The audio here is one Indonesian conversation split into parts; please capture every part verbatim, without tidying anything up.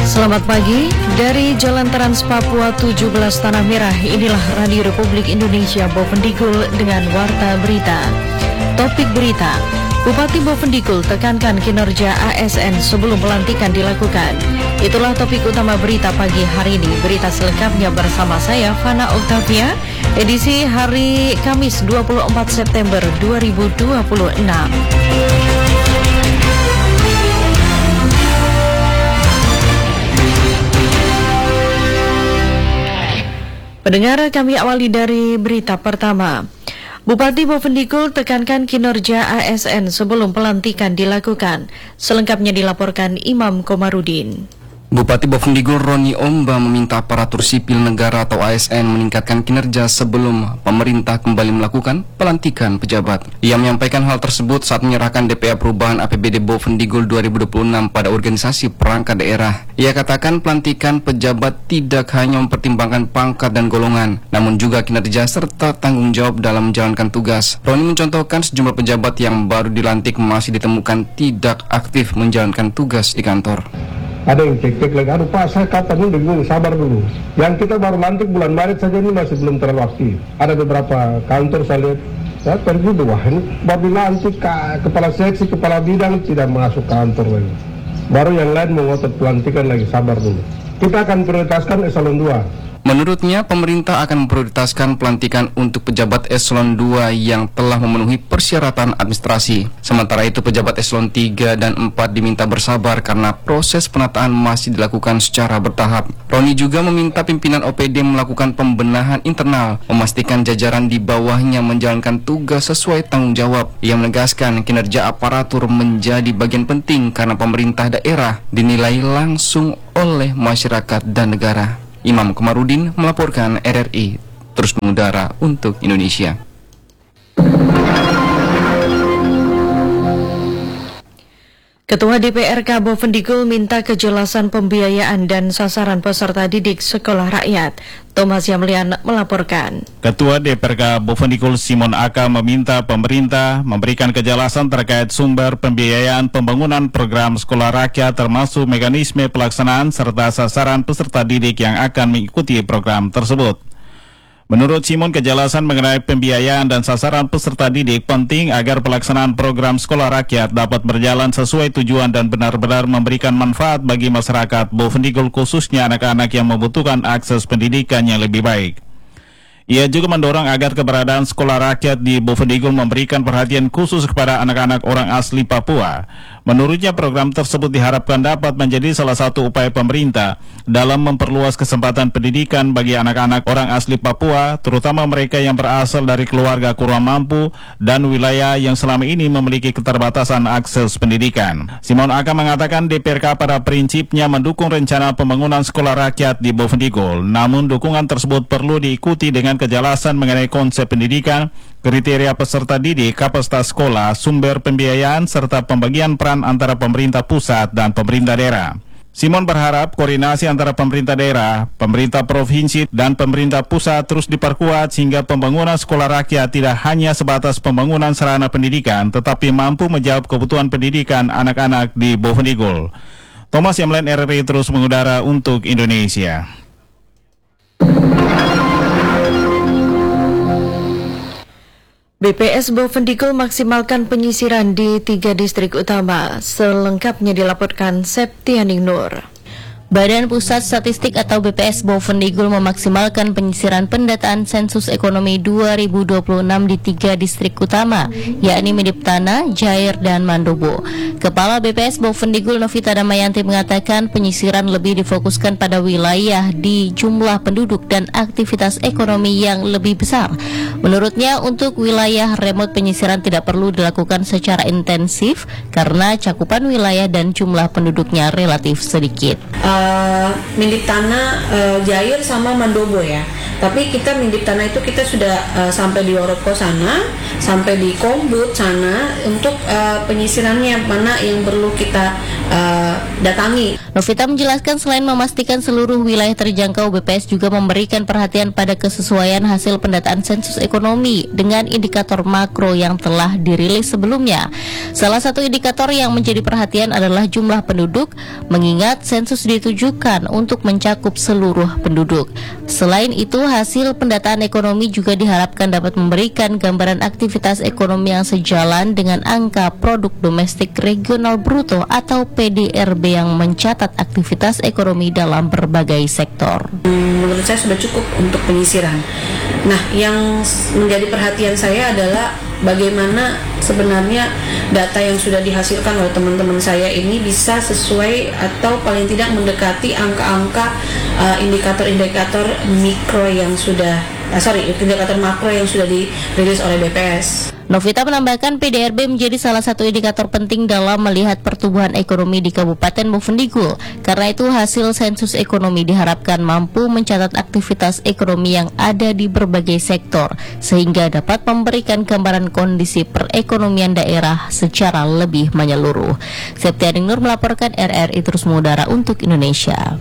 Selamat pagi, dari Jalan Trans Papua tujuh belas Tanah Merah, inilah Radio Republik Indonesia Bovendigul dengan Warta Berita. Topik berita, Bupati Bovendigul tekankan kinerja A S N sebelum pelantikan dilakukan. Itulah topik utama berita pagi hari ini. Berita selengkapnya bersama saya, Fana Octavia, edisi hari Kamis dua puluh empat September dua ribu dua puluh enam. Pendengar, kami awali dari berita pertama. Bupati Bovendigul tekankan kinerja A S N sebelum pelantikan dilakukan. Selengkapnya dilaporkan Imam Komarudin. Bupati Bovendigul Roni Omba meminta aparatur sipil negara atau A S N meningkatkan kinerja sebelum pemerintah kembali melakukan pelantikan pejabat. Ia menyampaikan hal tersebut saat menyerahkan D P A perubahan A P B D Bovendigul dua ribu dua puluh enam pada organisasi perangkat daerah. Ia katakan pelantikan pejabat tidak hanya mempertimbangkan pangkat dan golongan, namun juga kinerja serta tanggung jawab dalam menjalankan tugas. Roni mencontohkan sejumlah pejabat yang baru dilantik masih ditemukan tidak aktif menjalankan tugas di kantor. Ada yang cek-cek lagi, aduh Pak, saya katakan dulu, sabar dulu. Yang kita baru lantik bulan Maret saja ini masih belum terlalu aktif. Ada beberapa kantor saya lihat, saya terjadi, wah ini baru dilantik, kepala seksi, kepala bidang tidak masuk kantor lagi. Baru yang lain mengotot pelantikan lagi, sabar dulu. Kita akan prioritaskan eselon dua. Menurutnya, pemerintah akan memprioritaskan pelantikan untuk pejabat eselon dua yang telah memenuhi persyaratan administrasi. Sementara itu, pejabat eselon tiga dan empat diminta bersabar karena proses penataan masih dilakukan secara bertahap. Roni juga meminta pimpinan O P D melakukan pembenahan internal, memastikan jajaran di bawahnya menjalankan tugas sesuai tanggung jawab. Ia menegaskan kinerja aparatur menjadi bagian penting karena pemerintah daerah dinilai langsung oleh masyarakat dan negara. Imam Komarudin melaporkan R R I terus mengudara untuk Indonesia. Ketua D P R K Bovendigul minta kejelasan pembiayaan dan sasaran peserta didik sekolah rakyat. Thomas Yamlian melaporkan. Ketua D P R K Bovendigul Simon Aka meminta pemerintah memberikan kejelasan terkait sumber pembiayaan pembangunan program sekolah rakyat termasuk mekanisme pelaksanaan serta sasaran peserta didik yang akan mengikuti program tersebut. Menurut Simon, kejelasan mengenai pembiayaan dan sasaran peserta didik penting agar pelaksanaan program sekolah rakyat dapat berjalan sesuai tujuan dan benar-benar memberikan manfaat bagi masyarakat Bovendigul, khususnya anak-anak yang membutuhkan akses pendidikan yang lebih baik. Ia juga mendorong agar keberadaan sekolah rakyat di Bovendigul memberikan perhatian khusus kepada anak-anak orang asli Papua. Menurutnya, program tersebut diharapkan dapat menjadi salah satu upaya pemerintah dalam memperluas kesempatan pendidikan bagi anak-anak orang asli Papua, terutama mereka yang berasal dari keluarga kurang mampu dan wilayah yang selama ini memiliki keterbatasan akses pendidikan. Simon Aka mengatakan D P R K pada prinsipnya mendukung rencana pembangunan sekolah rakyat di Bovendigul, namun dukungan tersebut perlu diikuti dengan kejelasan mengenai konsep pendidikan, kriteria peserta didik, kapasitas sekolah, sumber pembiayaan, serta pembagian peran antara pemerintah pusat dan pemerintah daerah. Simon berharap koordinasi antara pemerintah daerah, pemerintah provinsi, dan pemerintah pusat terus diperkuat sehingga pembangunan sekolah rakyat tidak hanya sebatas pembangunan sarana pendidikan, tetapi mampu menjawab kebutuhan pendidikan anak-anak di Bovendigul. Thomas Yamlen, R R I terus mengudara untuk Indonesia. B P S Bovendigul maksimalkan penyisiran di tiga distrik utama. Selengkapnya dilaporkan Septianing Nur. Badan Pusat Statistik atau B P S Bovendigul memaksimalkan penyisiran pendataan sensus ekonomi dua ribu dua puluh enam di tiga distrik utama, yakni Midiptana, Jair, dan Mandobo. Kepala B P S Bovendigul Novita Damayanti mengatakan penyisiran lebih difokuskan pada wilayah di jumlah penduduk dan aktivitas ekonomi yang lebih besar. Menurutnya, untuk wilayah remote penyisiran tidak perlu dilakukan secara intensif karena cakupan wilayah dan jumlah penduduknya relatif sedikit. Uh, Midiptana, uh, Jair sama Mandobo ya. Tapi kita Midiptana itu kita sudah uh, sampai di Oroko sana, sampai di Kombut sana untuk uh, penyisirannya mana yang perlu kita uh, datangi. Novita menjelaskan selain memastikan seluruh wilayah terjangkau, B P S juga memberikan perhatian pada kesesuaian hasil pendataan sensus ekonomi dengan indikator makro yang telah dirilis sebelumnya. Salah satu indikator yang menjadi perhatian adalah jumlah penduduk, mengingat sensus ditujukan untuk mencakup seluruh penduduk. Selain itu, hasil pendataan ekonomi juga diharapkan dapat memberikan gambaran aktivitas ekonomi yang sejalan dengan angka produk domestik regional bruto atau P D R B yang mencatat aktivitas ekonomi dalam berbagai sektor. Menurut saya sudah cukup untuk penyisiran. Nah, yang menjadi perhatian saya adalah bagaimana sebenarnya data yang sudah dihasilkan oleh teman-teman saya ini bisa sesuai atau paling tidak mendekati angka-angka uh, indikator-indikator mikro yang sudah uh, sorry indikator makro yang sudah dirilis oleh B P S. Novita menambahkan P D R B menjadi salah satu indikator penting dalam melihat pertumbuhan ekonomi di Kabupaten Bovendigul. Karena itu hasil sensus ekonomi diharapkan mampu mencatat aktivitas ekonomi yang ada di berbagai sektor sehingga dapat memberikan gambaran kondisi perekonomian daerah secara lebih menyeluruh. Septianing Nur melaporkan R R I Terus Mengudara untuk Indonesia.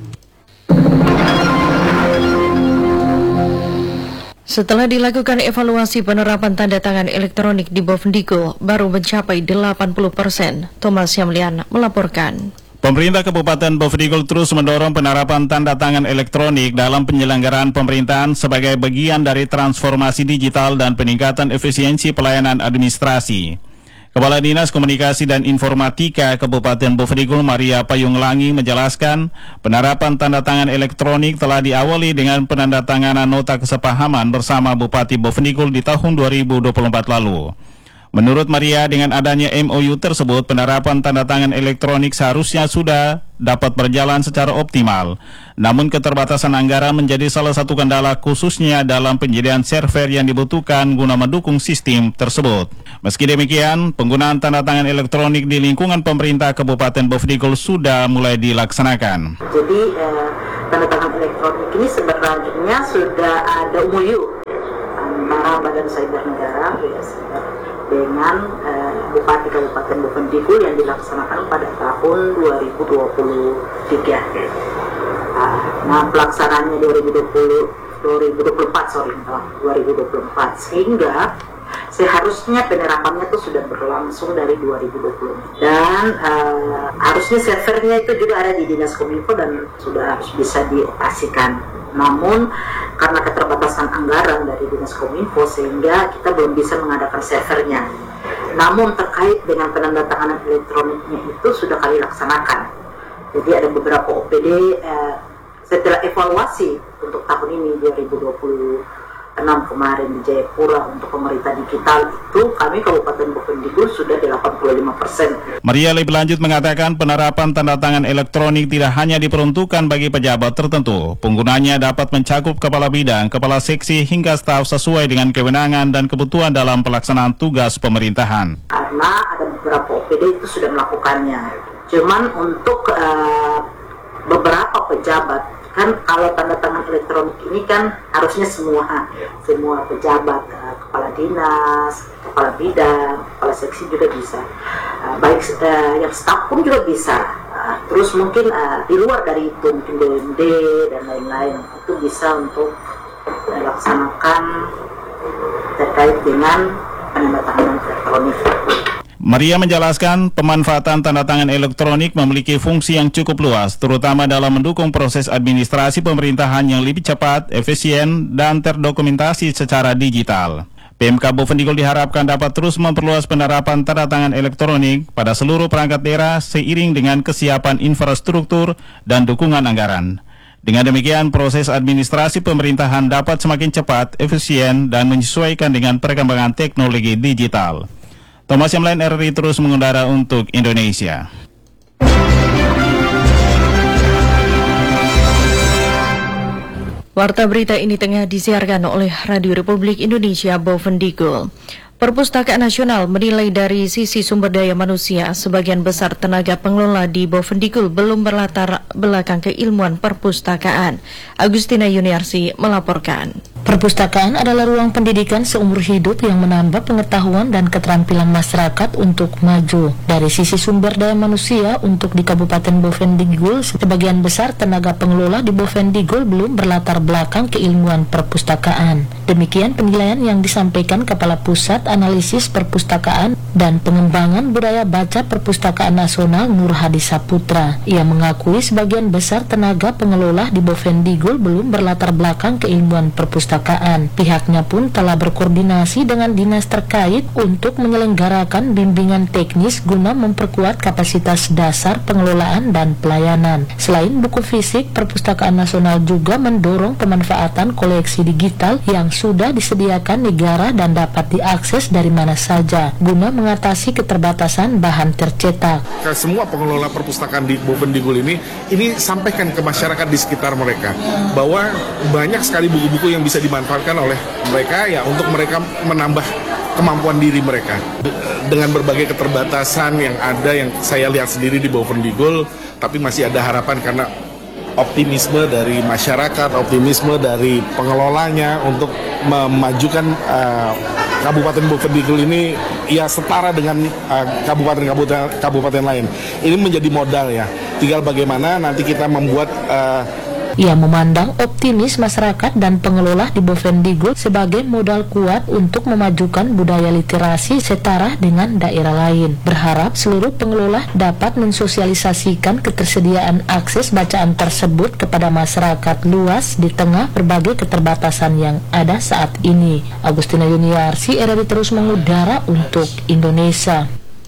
Setelah dilakukan evaluasi penerapan tanda tangan elektronik di Bovendigul baru mencapai delapan puluh persen. Thomas Yamlian melaporkan. Pemerintah Kabupaten Bovendigul terus mendorong penerapan tanda tangan elektronik dalam penyelenggaraan pemerintahan sebagai bagian dari transformasi digital dan peningkatan efisiensi pelayanan administrasi. Kepala Dinas Komunikasi dan Informatika Kabupaten Bovendigul Maria Payung Langi menjelaskan penerapan tanda tangan elektronik telah diawali dengan penandatanganan nota kesepahaman bersama Bupati Bovendigul di tahun dua ribu dua puluh empat lalu. Menurut Maria, dengan adanya M O U tersebut, penerapan tanda tangan elektronik seharusnya sudah dapat berjalan secara optimal. Namun keterbatasan anggaran menjadi salah satu kendala khususnya dalam penyediaan server yang dibutuhkan guna mendukung sistem tersebut. Meski demikian, penggunaan tanda tangan elektronik di lingkungan pemerintah Kabupaten Bovendigul sudah mulai dilaksanakan. Jadi eh, tanda tangan elektronik ini sebenarnya sudah ada M O U antara Badan Cyber Negara dengan uh, Bupati Kabupaten Bovendigul yang dilaksanakan pada tahun dua ribu dua puluh tiga. Uh, nah, pelaksanaannya dua ribu dua puluh, dua ribu dua puluh empat, sorry, dua ribu dua puluh empat, sehingga seharusnya penerapannya itu sudah berlangsung dari dua ribu dua puluh. Dan uh, harusnya servernya itu juga ada di Dinas Kominfo dan sudah harus bisa dioperasikan. Namun karena keterbatasan anggaran dari Dinas Kominfo sehingga kita belum bisa mengadakan servernya. Namun terkait dengan penandatanganan elektroniknya itu sudah kami laksanakan. Jadi ada beberapa O P D eh, setelah evaluasi untuk tahun ini dua ribu dua puluh enam kemarin di Jayapura untuk pemerintah digital itu kami Kabupaten Bovendigul sudah delapan puluh lima persen. Maria lebih lanjut mengatakan penerapan tanda tangan elektronik tidak hanya diperuntukkan bagi pejabat tertentu. Penggunanya dapat mencakup kepala bidang, kepala seksi hingga staf sesuai dengan kewenangan dan kebutuhan dalam pelaksanaan tugas pemerintahan. Karena ada beberapa O P D itu sudah melakukannya. Cuman untuk uh, beberapa pejabat kan kalau tanda tangan elektronik ini kan harusnya semua semua pejabat, uh, kepala dinas, kepala bidang, kepala seksi juga bisa, uh, baik uh, yang staf pun juga bisa, uh, terus mungkin uh, di luar dari itu mungkin D M D dan lain-lain itu bisa untuk dilaksanakan terkait dengan penandatanganan elektronik. Maria menjelaskan pemanfaatan tanda tangan elektronik memiliki fungsi yang cukup luas, terutama dalam mendukung proses administrasi pemerintahan yang lebih cepat, efisien, dan terdokumentasi secara digital. P M K Bovendigul diharapkan dapat terus memperluas penerapan tanda tangan elektronik pada seluruh perangkat daerah seiring dengan kesiapan infrastruktur dan dukungan anggaran. Dengan demikian, proses administrasi pemerintahan dapat semakin cepat, efisien, dan menyesuaikan dengan perkembangan teknologi digital. Thomas Yamlian, R R I Terus Mengudara untuk Indonesia. Warta berita ini tengah disiarkan oleh Radio Republik Indonesia Bovendigul. Perpustakaan Nasional menilai dari sisi sumber daya manusia, sebagian besar tenaga pengelola di Bovendigul belum berlatar belakang keilmuan perpustakaan. Agustina Yuniarsi melaporkan. Perpustakaan adalah ruang pendidikan seumur hidup yang menambah pengetahuan dan keterampilan masyarakat untuk maju. Dari sisi sumber daya manusia untuk di Kabupaten Bovendigul, sebagian besar tenaga pengelola di Bovendigul belum berlatar belakang keilmuan perpustakaan. Demikian penilaian yang disampaikan Kepala Pusat Analisis Perpustakaan dan Pengembangan Budaya Baca Perpustakaan Nasional Nur Hadi Saputra. Ia mengakui sebagian besar tenaga pengelola di Bovendigul belum berlatar belakang keilmuan perpustakaan. Pihaknya pun telah berkoordinasi dengan dinas terkait untuk menyelenggarakan bimbingan teknis guna memperkuat kapasitas dasar pengelolaan dan pelayanan. Selain buku fisik, Perpustakaan Nasional juga mendorong pemanfaatan koleksi digital yang sudah disediakan negara dan dapat diakses dari mana saja guna mengatasi keterbatasan bahan tercetak. Semua pengelola perpustakaan di Bovendigul ini ini sampaikan ke masyarakat di sekitar mereka bahwa banyak sekali buku-buku yang bisa dimanfaatkan oleh mereka ya untuk mereka menambah kemampuan diri mereka. Dengan berbagai keterbatasan yang ada yang saya lihat sendiri di Bovendigul, tapi masih ada harapan karena optimisme dari masyarakat, optimisme dari pengelolanya untuk memajukan uh, Kabupaten Bovendigul ini ya setara dengan uh, kabupaten-kabupaten kabupaten lain. Ini menjadi modal ya. Tinggal bagaimana nanti kita membuat uh, Ia memandang optimis masyarakat dan pengelola di Bovendigul sebagai modal kuat untuk memajukan budaya literasi setara dengan daerah lain. Berharap seluruh pengelola dapat mensosialisasikan ketersediaan akses bacaan tersebut kepada masyarakat luas di tengah berbagai keterbatasan yang ada saat ini. Agustina Yuniarsi, R R I terus mengudara untuk Indonesia.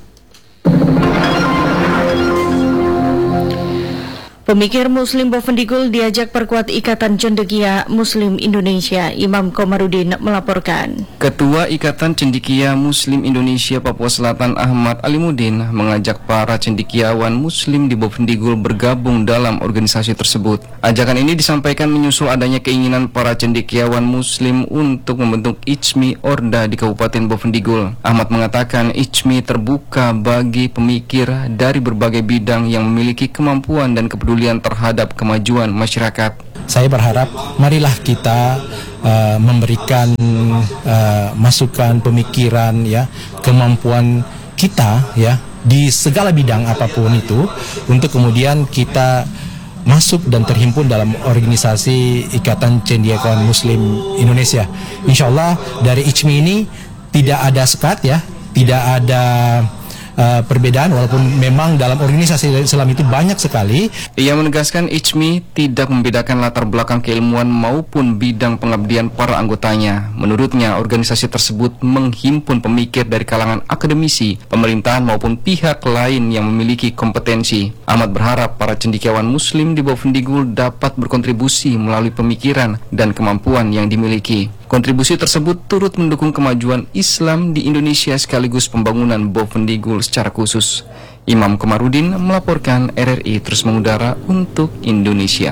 Pemikir Muslim Bovendigul diajak perkuat Ikatan Cendekia Muslim Indonesia. Imam Komarudin melaporkan. Ketua Ikatan Cendekia Muslim Indonesia Papua Selatan Ahmad Alimuddin mengajak para cendekiawan Muslim di Bovendigul bergabung dalam organisasi tersebut. Ajakan ini disampaikan menyusul adanya keinginan para cendekiawan Muslim untuk membentuk I C M I Orda di Kabupaten Bovendigul. Ahmad mengatakan I C M I terbuka bagi pemikir dari berbagai bidang yang memiliki kemampuan dan kepedulian terhadap kemajuan masyarakat. Saya berharap marilah kita uh, memberikan uh, masukan, pemikiran, ya, kemampuan kita, ya, di segala bidang apapun itu, untuk kemudian kita masuk dan terhimpun dalam organisasi Ikatan Cendekiawan Muslim Indonesia. Insya Allah dari I C M I ini tidak ada sekat, ya, tidak ada Uh, perbedaan, walaupun memang dalam organisasi Islam itu banyak sekali. Ia menegaskan I C M I tidak membedakan latar belakang keilmuan maupun bidang pengabdian para anggotanya. Menurutnya, organisasi tersebut menghimpun pemikir dari kalangan akademisi, pemerintahan maupun pihak lain yang memiliki kompetensi. Ahmad berharap para cendekiawan Muslim di Bovendigul dapat berkontribusi melalui pemikiran dan kemampuan yang dimiliki. Kontribusi tersebut turut mendukung kemajuan Islam di Indonesia sekaligus pembangunan Bovendigul secara khusus. Imam Komarudin melaporkan, R R I terus mengudara untuk Indonesia.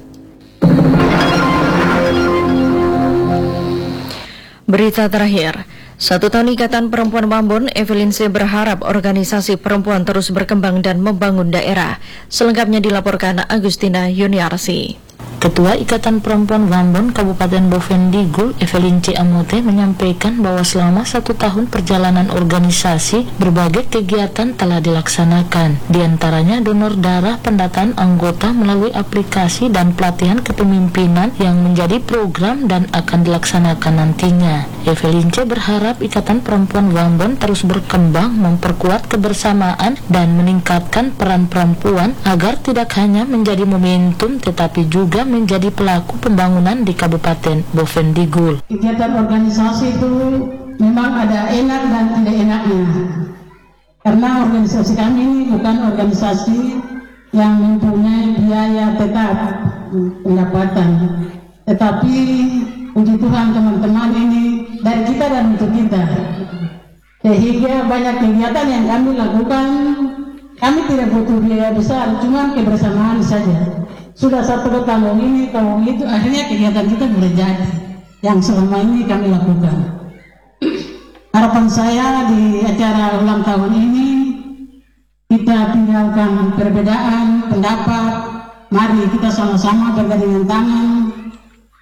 Berita terakhir, satu tahun Ikatan Perempuan Ambon, Evelyn C. berharap organisasi perempuan terus berkembang dan membangun daerah. Selengkapnya dilaporkan Agustina Yuniarsi. Ketua Ikatan Perempuan Ambon Kabupaten Bovendigul, Evelyn C. Amote, menyampaikan bahwa selama satu tahun perjalanan organisasi, berbagai kegiatan telah dilaksanakan. Di antaranya donor darah, pendataan anggota melalui aplikasi, dan pelatihan kepemimpinan yang menjadi program dan akan dilaksanakan nantinya. Evelyn C. berharap Ikatan Perempuan Ambon terus berkembang, memperkuat kebersamaan, dan meningkatkan peran perempuan agar tidak hanya menjadi momentum tetapi juga menjadi pelaku pembangunan di Kabupaten Bovendigul. Kegiatan organisasi itu memang ada enak dan tidak enaknya, karena organisasi kami ini bukan organisasi yang mempunyai biaya tetap pendapatan, tetapi puji Tuhan teman-teman ini dari kita dan untuk kita, sehingga banyak kegiatan yang kami lakukan. Kami tidak butuh biaya besar, cuma kebersamaan saja. Sudah satu bertanggung ini, tanggung itu, akhirnya kegiatan kita boleh jadi yang selama ini kami lakukan. Harapan saya di acara ulang tahun ini, kita tinggalkan perbedaan pendapat, mari kita sama-sama bergandengan tangan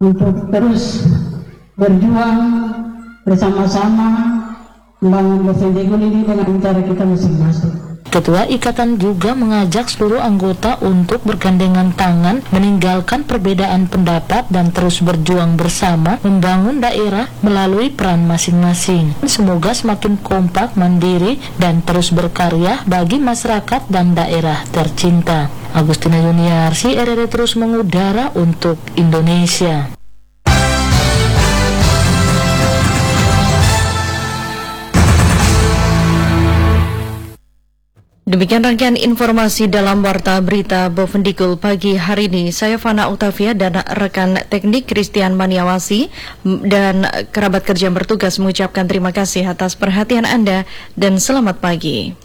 untuk terus berjuang bersama-sama membangun Bovendigul ini dengan cara kita masing-masing. Ketua Ikatan juga mengajak seluruh anggota untuk bergandengan tangan, meninggalkan perbedaan pendapat dan terus berjuang bersama membangun daerah melalui peran masing-masing. Semoga semakin kompak, mandiri, dan terus berkarya bagi masyarakat dan daerah tercinta. Agustina Yuniarsi, R R I terus mengudara untuk Indonesia. Demikian rangkaian informasi dalam Warta Berita Bovendigul pagi hari ini. Saya Fana Utavia dan rekan teknik Christian Maniawasi dan kerabat kerja yang bertugas mengucapkan terima kasih atas perhatian Anda dan selamat pagi.